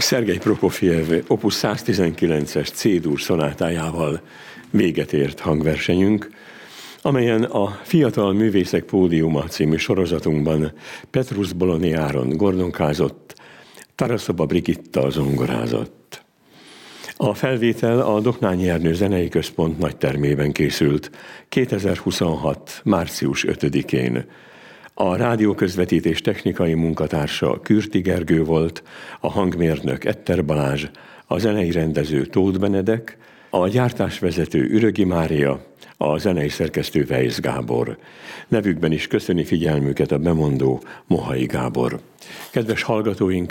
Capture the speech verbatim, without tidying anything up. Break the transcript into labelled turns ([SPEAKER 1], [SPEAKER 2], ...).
[SPEAKER 1] Szergej Prokofjev opus száztizenkilences C-dur szonátájával véget ért hangversenyünk, amelyen a Fiatal Művészek Pódiuma című sorozatunkban Petrus Boloni Áron gordonkázott, Taraszoba Brigitta zongorázott. A felvétel a Doknányi Ernő Zenei Központ nagytermében készült kétezer-huszonhat. március ötödikén. A rádióközvetítés technikai munkatársa Kürti Gergő volt, a hangmérnök Etter Balázs, a zenei rendező Tóth Benedek, a gyártásvezető Ürögi Mária, a zenei szerkesztő Weisz Gábor. Nevükben is köszöni figyelmüket a bemondó Mohai Gábor. Kedves hallgatóink,